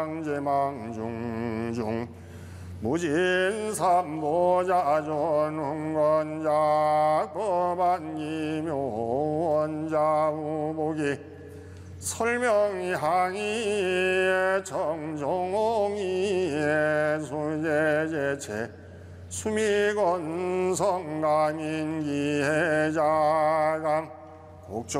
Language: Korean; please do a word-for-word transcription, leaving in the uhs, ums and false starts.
제망중중 무진삼보자 전웅건자 법안기묘원자 우복이 설명향이 정종홍이 수제제체 수미건성감인기해자감 곡조